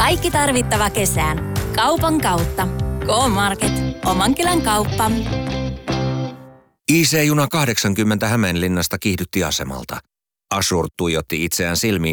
Kaikki tarvittava kesään. Kaupan kautta. K-Market. Omankylän kauppa. IC-juna 80 Hämeenlinnasta kiihdytti asemalta. Ashur tuijotti itseään silmiin